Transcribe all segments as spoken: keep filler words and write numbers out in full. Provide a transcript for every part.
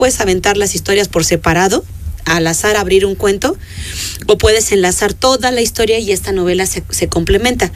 puedes aventar las historias por separado, al azar abrir un cuento, o puedes enlazar toda la historia y esta novela se, se complementa.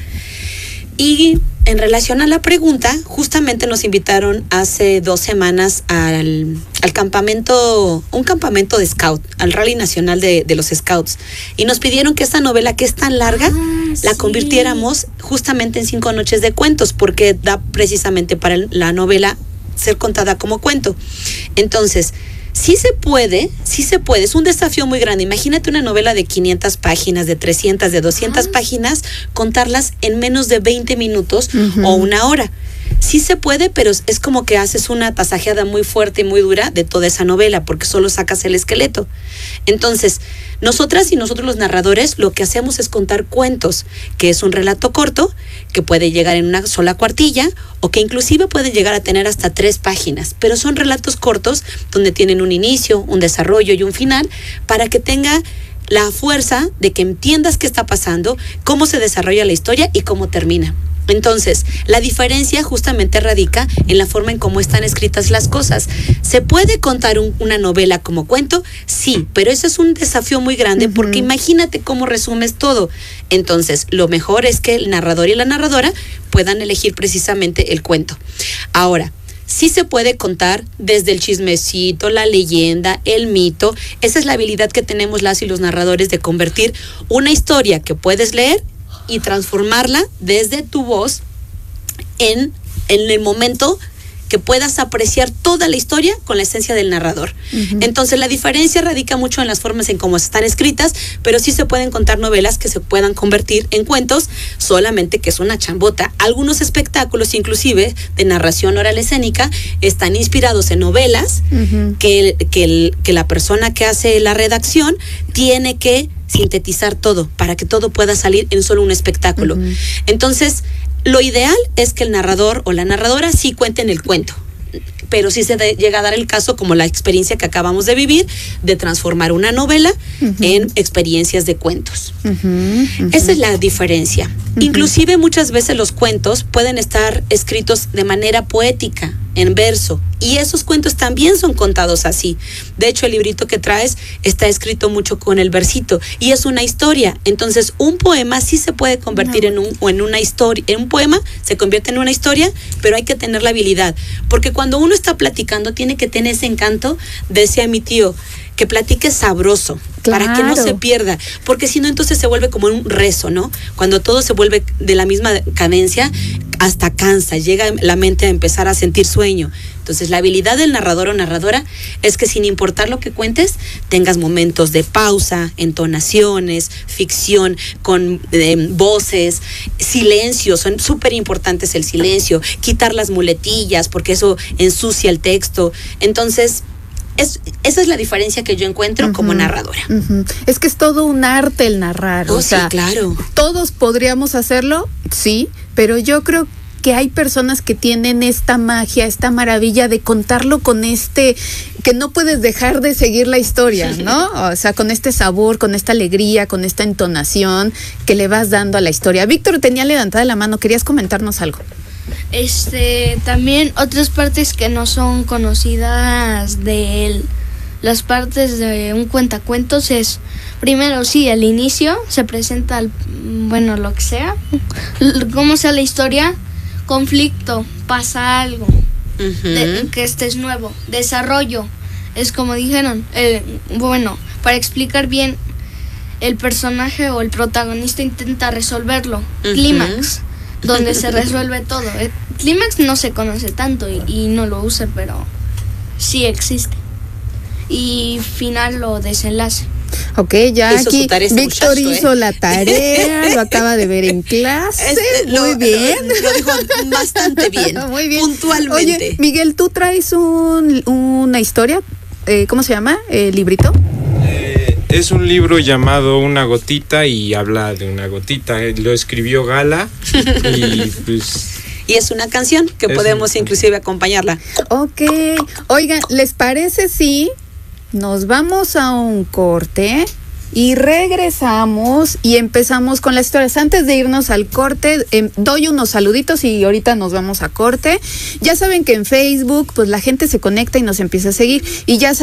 Y en relación a la pregunta, justamente nos invitaron hace dos semanas al, al campamento, un campamento de scout, al Rally Nacional de, de los Scouts, y nos pidieron que esta novela, que es tan larga, ah, la sí. convirtiéramos justamente en cinco noches de cuentos, porque da precisamente para el, la novela ser contada como cuento. Entonces, sí se puede, sí se puede, es un desafío muy grande. Imagínate una novela de quinientas páginas, de trescientas, de doscientas ah. páginas, contarlas en menos de veinte minutos uh-huh. o una hora. Sí se puede, pero es como que haces una tasajeada muy fuerte y muy dura de toda esa novela, porque solo sacas el esqueleto. Entonces, nosotras y nosotros los narradores lo que hacemos es contar cuentos, que es un relato corto, que puede llegar en una sola cuartilla, o que inclusive puede llegar a tener hasta tres páginas, pero son relatos cortos donde tienen un inicio, un desarrollo y un final, para que tenga la fuerza de que entiendas qué está pasando, cómo se desarrolla la historia y cómo termina. Entonces, la diferencia justamente radica en la forma en cómo están escritas las cosas. ¿Se puede contar un, una novela como cuento? Sí, pero eso es un desafío muy grande, uh-huh. porque imagínate cómo resumes todo. Entonces, lo mejor es que el narrador y la narradora puedan elegir precisamente el cuento. Ahora, sí se puede contar desde el chismecito, la leyenda, el mito. Esa es la habilidad que tenemos las y los narradores de convertir una historia que puedes leer y transformarla desde tu voz en, en el momento que puedas apreciar toda la historia con la esencia del narrador. Uh-huh. Entonces la diferencia radica mucho en las formas en cómo están escritas, pero sí se pueden contar novelas que se puedan convertir en cuentos, solamente que es una chambota. Algunos espectáculos, inclusive de narración oral escénica, están inspirados en novelas uh-huh. que, que, el, que la persona que hace la redacción tiene que sintetizar todo para que todo pueda salir en solo un espectáculo. Uh-huh. Entonces, lo ideal es que el narrador o la narradora sí cuenten el cuento, pero sí se de, llega a dar el caso, como la experiencia que acabamos de vivir, de transformar una novela uh-huh. en experiencias de cuentos. Uh-huh, uh-huh. Esa es la diferencia. Uh-huh. Inclusive muchas veces los cuentos pueden estar escritos de manera poética, en verso, y esos cuentos también son contados así. De hecho, el librito que traes está escrito mucho con el versito, y es una historia. Entonces, un poema sí se puede convertir no. en un o en una historia, en un poema se convierte en una historia, pero hay que tener la habilidad, porque cuando uno está platicando tiene que tener ese encanto, decía mi tío, que platique sabroso, claro. para que no se pierda, porque si no entonces se vuelve como un rezo, ¿no? Cuando todo se vuelve de la misma cadencia, hasta cansa, llega la mente a empezar a sentir sueño. Entonces la habilidad del narrador o narradora es que sin importar lo que cuentes, tengas momentos de pausa, entonaciones, ficción, con eh, voces, silencios, son súper importantes el silencio, quitar las muletillas, porque eso ensucia el texto. Entonces, Es, esa es la diferencia que yo encuentro uh-huh. como narradora. Uh-huh. Es que es todo un arte el narrar. Oh, o sea, sí, claro. Todos podríamos hacerlo, sí, pero yo creo que hay personas que tienen esta magia, esta maravilla de contarlo con este, que no puedes dejar de seguir la historia, ¿no? O sea, con este sabor, con esta alegría, con esta entonación que le vas dando a la historia. Víctor tenía levantada la mano, ¿querías comentarnos algo? Este, también otras partes que no son conocidas de él, las partes de un cuentacuentos es, primero sí, al inicio se presenta, el, bueno, lo que sea, cómo sea la historia, conflicto, pasa algo, uh-huh. de, que este es nuevo, desarrollo, es como dijeron, eh, bueno, para explicar bien, el personaje o el protagonista intenta resolverlo, uh-huh. clímax, donde se resuelve todo. El clímax no se conoce tanto y, y no lo usa, pero sí existe. Y final o desenlace. Ok, ya hizo aquí Víctor hizo ¿eh? la tarea, lo acaba de ver en clase, es, muy lo, bien. Lo, lo dijo bastante bien, muy bien, puntualmente. Oye, Miguel, ¿tú traes un, una historia? Eh, ¿Cómo se llama el librito? Es un libro llamado Una Gotita y habla de una gotita. Lo escribió Gala y pues... Y es una canción que podemos una... inclusive acompañarla. Ok. Oigan, ¿les parece si nos vamos a un corte y regresamos y empezamos con las historias? Antes de irnos al corte, eh, doy unos saluditos y ahorita nos vamos a corte. Ya saben que en Facebook, pues la gente se conecta y nos empieza a seguir. Y ya saben